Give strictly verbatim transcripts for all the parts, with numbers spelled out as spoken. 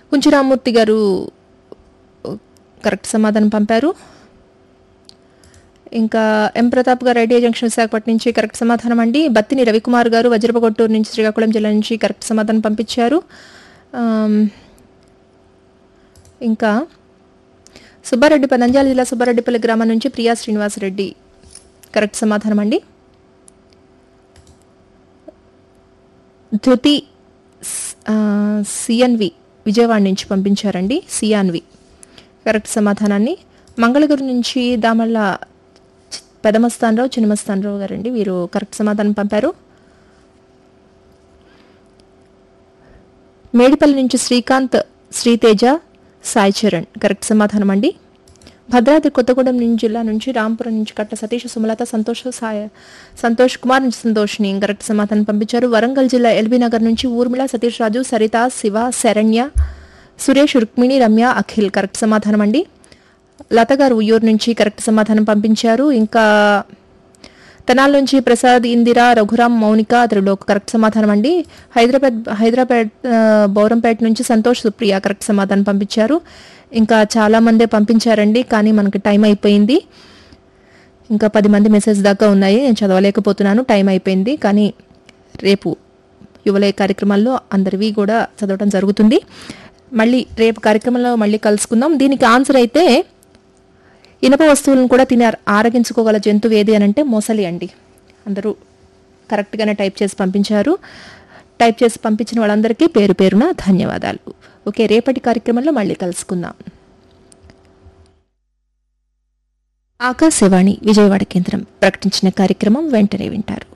కుంచి రామ్మూర్తి గారు కరెక్ట్ సమాధానం పంపారు. ఇంకా ఎం ప్రతాప్ గారు ఐడియా జంక్షన్ విశాఖపట్నం నుంచి కరెక్ట్ సమాధానం అండి. బత్తిని రవికుమార్ గారు వజ్రపగొట్టూరు నుంచి శ్రీకాకుళం జిల్లా నుంచి కరెక్ట్ సమాధానం పంపించారు. ఇంకా సుబ్బారెడ్డి నంద్యాల జిల్లా సుబ్బారెడ్డిపల్లి గ్రామం నుంచి ప్రియా శ్రీనివాసరెడ్డి కరెక్ట్ సమాధానం అండి. ధృతి సిఎన్వి విజయవాడ నుంచి పంపించారండి. సియాన్వి కరెక్ట్ సమాధానాన్ని. మంగళగిరి నుంచి దామళ్ళ పెదమస్తానరావు చిన్నమస్తానరావు గారండి, వీరు కరెక్ట్ సమాధానం పంపారు. మేడిపల్లి నుంచి శ్రీకాంత్, శ్రీతేజ, సాయి చరణ్ కరెక్ట్ సమాధానం అండి. భద్రాద్రి కొత్తగూడెం నుంచి జిల్లా నుంచి రాంపురం నుంచి కట్ట సతీష్, సుమలత, సంతోష్, సాయ సంతోష్ కుమార్ నుంచి సంతోష్ని కరెక్ట్ సమాధానం పంపించారు. వరంగల్ జిల్లా ఎల్బీ నగర్ నుంచి ఊర్మిళ, సతీష్ రాజు, సరిత, శివ, శరణ్య, సురేష్, రుక్మిణి, రమ్య, అఖిల్ కరెక్ట్ సమాధానం అండి. లత గారు ఉయ్యూరు నుంచి కరెక్ట్ సమాధానం పంపించారు. ఇంకా తెనాల నుంచి ప్రసాద్, ఇందిరా, రఘురామ్, మౌనిక, త్రిలోక్ కరెక్ట్ సమాధానం అండి. హైదరాబాద్ హైదరాబాద్ బౌరంపేట నుంచి సంతోష్, సుప్రియ కరెక్ట్ సమాధానం పంపించారు. ఇంకా చాలా మందే పంపించారండి, కానీ మనకి టైం అయిపోయింది. ఇంకా పది మంది మెసేజ్ దాకా ఉన్నాయి, నేను చదవలేకపోతున్నాను, టైం అయిపోయింది. కానీ రేపు యువలయ కార్యక్రమాల్లో అందరివి కూడా చదవడం జరుగుతుంది. మళ్ళీ రేపు కార్యక్రమంలో మళ్ళీ కలుసుకుందాం. దీనికి ఆన్సర్ అయితే ఇనప వస్తువులను కూడా తిని ఆరగించుకోగల జంతువు ఏది అని అంటే మొసలి అండి. అందరూ కరెక్ట్గానే టైప్ చేసి పంపించారు. టైప్ చేసి పంపించిన వాళ్ళందరికీ పేరు పేరున ధన్యవాదాలు. ఓకే, రేపటి కార్యక్రమంలో మళ్ళీ కలుసుకుందాం. ఆకాశవాణి విజయవాడ కేంద్రం ప్రకటించిన కార్యక్రమం వెంటనే వింటారు.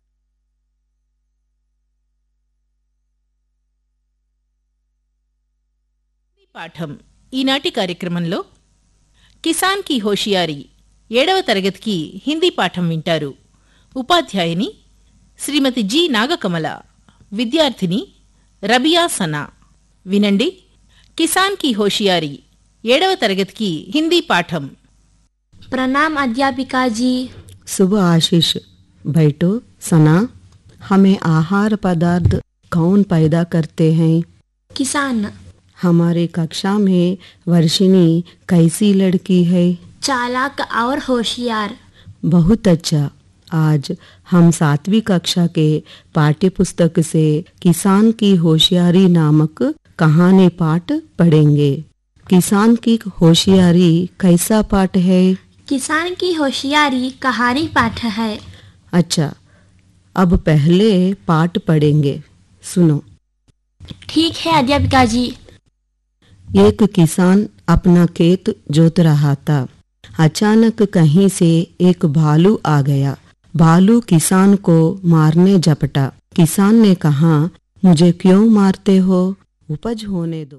పాఠం ఈనాటి కార్యక్రమంలో కిసాన్ కి హోషియారీ ఏడవ తరగతికి హిందీ పాఠం వింటారు. ఉపాధ్యాయుని శ్రీమతి జి నాగకమల, విద్యార్థిని రబియా సనా. వినండి, కిసాన్ కి హోషియారీ ఏడవ తరగతికి హిందీ పాఠం. प्रणाम अध्यापिका जी। शुभ आशीष। बैठो सना, हमें आहार पदार्थ कौन पैदा करते हैं? किसान। हमारे कक्षा में वर्षिनी कैसी लड़की है? चालाक और होशियार। बहुत अच्छा। आज हम सातवीं कक्षा के पाठ्य पुस्तक से किसान की होशियारी नामक कहानी पाठ पढ़ेंगे। किसान की होशियारी कैसा पाठ है? किसान की होशियारी कहानी पाठ है। अच्छा, अब पहले पाठ पढ़ेंगे, सुनो। ठीक है अध्यापिका जी। एक किसान अपना खेत जोत रहा था। अचानक कहीं से एक भालू आ गया। भालू किसान को मारने झपटा। किसान ने कहा, मुझे क्यों मारते हो? उपज होने दो।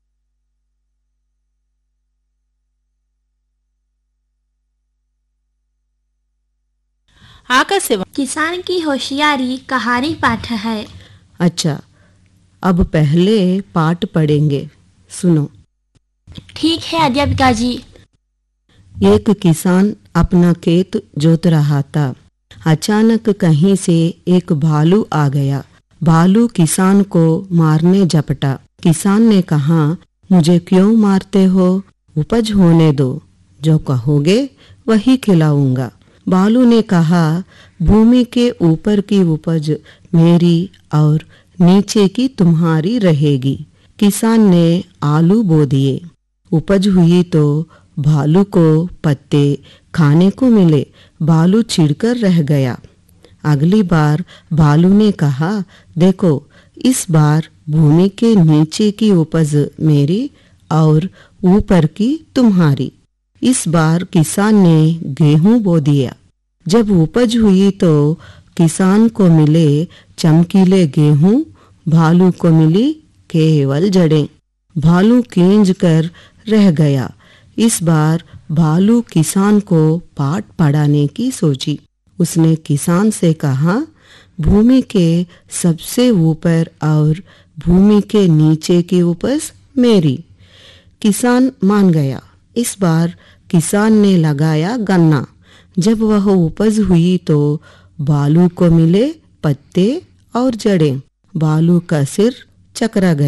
आकाशवाणी किसान की होशियारी कहानी पाठ है। अच्छा, अब पहले पाठ पढ़ेंगे, सुनो। ठीक है अध्यापिका जी। एक किसान अपना खेत जोत रहा था। अचानक कहीं से एक भालू आ गया। भालू किसान को मारने झपटा। किसान ने कहा, मुझे क्यों मारते हो? उपज होने दो, जो कहोगे वही खिलाऊंगा। भालू ने कहा, भूमि के ऊपर की उपज मेरी और नीचे की तुम्हारी रहेगी। किसान ने आलू बो दिए। उपज हुई तो भालू को पत्ते खाने को मिले। भालू चिढ़कर रह गया। अगली बार भालू ने कहा, देखो इस बार भूमि के नीचे की उपज मेरी और ऊपर की तुम्हारी। इस बार किसान ने गेहूं बो दिया। जब उपज हुई तो किसान को मिले चमकीले गेहूं, भालू को मिली केवल जड़ें। भालू खींच कर रह गया। इस बार भालू किसान को पाठ पढ़ाने की सोची। उसने किसान से कहा, भूमि के सबसे ऊपर और भूमि के नीचे की उपज मेरी। किसान मान गया। इस बार किसान ने लगाया गन्ना। जब वह उपज हुई तो भालू को मिले पत्ते और जड़ें। भालू का सिर चकरा गया।